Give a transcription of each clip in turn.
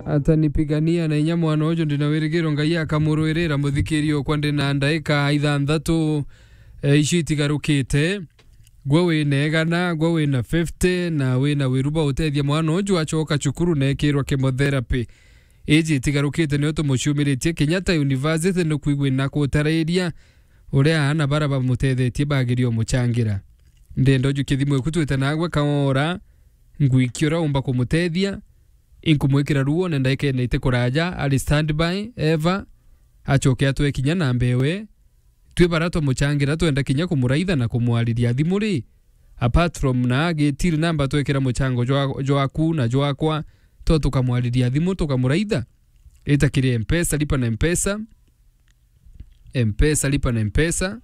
atanipigania na inya mwana ojo ndina wirigiro ngai akamurwirira muthikirio kwa ndina ndaika ithanthatu ici itigarukite gwe winegana gwe wina 50 na wina wiruba utethia mwana ojo acoka cukuru na ekirwa chemotherapy iji itigarukite ni utumucumiritie Kenyatta University no kwigwina kutarairia uria ana baraba mutethetie bagirio muchangira ndendo ju kithimwe kutwita nagwe kaora ngwikiora umba kumutethia inkumwikira ruo na ndaike na ite kuraja ali standby Eva acoke atwe kinya na mbewe twi barato muchangira twenda kinya kumuraitha na kumwariria thimuri apart from na getil number twekira muchango jwaku na jwakwa to tukamwariria thimu tukamuraitha itakire M-Pesa lipa na M-Pesa M-Pesa lipa na M-Pesa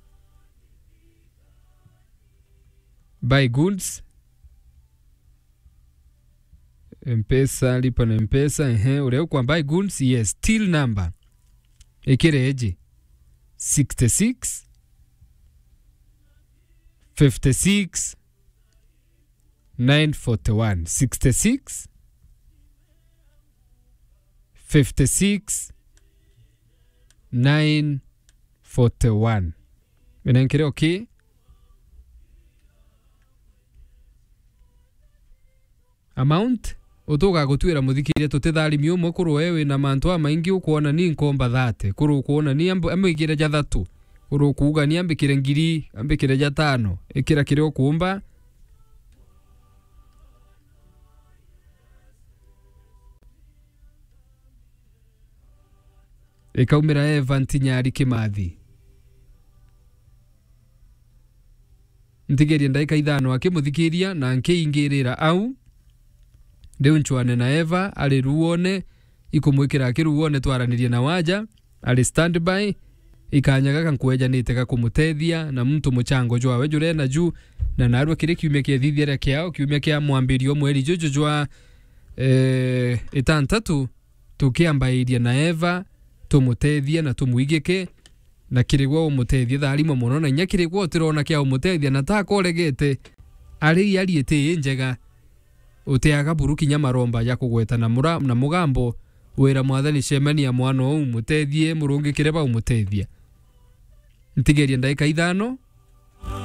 buy goods M-Pesa lipa na M-Pesa ureo kwa buy goods yes till number ikire eji 66 56 941 66 56 941 menankire okay amount utuga gutwira muthikiria tutithari umwe kuru wewe na mantu amaingi ukuona ni nkomba thate kuru kuona ni amwigire ja thatu kuru kuuga ni ambikire ngiri ambikire ja 5 ikira kire okumba ikaumira Eva Ntinyari Kimathi ntigeria ndaika ithano akimuthikiria na nkiingirira au Deu nchwane na Eva ali ruone ikumwikira akiruone twaranirie na waja ali standby ikanyaga kankweja niteka kumutethia na mtu muchango jwawe jure na juu na narwa kire kiumia kia thithia kiao kiumia kia mwambirio mweri jojo jwa itantatu tukiambairia na Eva tumutethia na tumuigike na kirigwa umutethia tharimo muno na nya kirigwa tirona kia umutethia na takoregete ari yariete njega uteaga buruki nyamaromba ya kugweta na mugambo wira mwathani cemania mwana ou mutethie murungi kireba umutethia ntigeria ndaika ithano